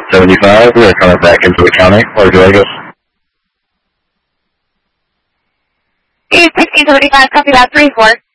75, we are coming back into the county. Where do I go? 1675, copy that, 3-4.